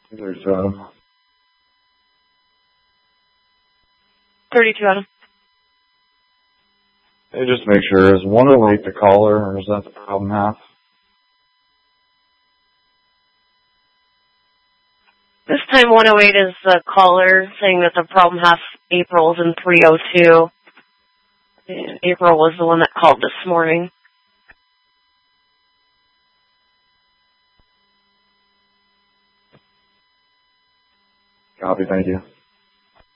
There's 32 Adam. Hey, just make sure, is 108 the caller, or is that the problem half? This time 108 is the caller saying that the problem half April's in 302. And April was the one that called this morning. Copy, thank you.